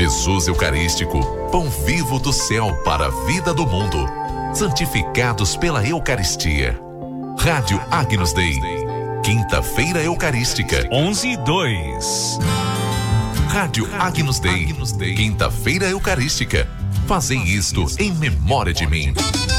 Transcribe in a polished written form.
Jesus Eucarístico, pão vivo do céu para a vida do mundo. Santificados pela Eucaristia. Rádio Agnus Dei. Quinta-feira Eucarística. 11:02. Rádio Agnus Dei. Quinta-feira Eucarística. Fazei isto em memória de mim.